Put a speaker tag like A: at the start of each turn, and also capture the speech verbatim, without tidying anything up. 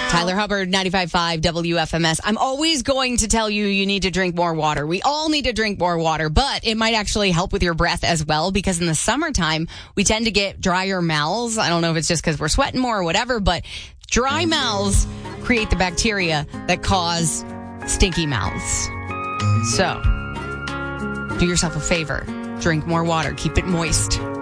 A: Tyler Hubbard, ninety-five point five W F M S. I'm always going to tell you you need to drink more water. We all need to drink more water, but it might actually help with your breath as well, because in the summertime, we tend to get drier mouths. I don't know if it's just because we're sweating more or whatever, but dry mouths create the bacteria that cause stinky mouths. So, do yourself a favor. Drink more water. Keep it moist.